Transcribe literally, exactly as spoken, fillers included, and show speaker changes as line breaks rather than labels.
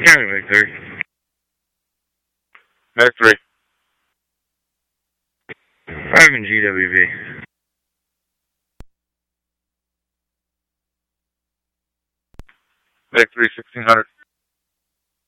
County Mac three.
Mac three.
five in G W V.
Mac three, sixteen hundred.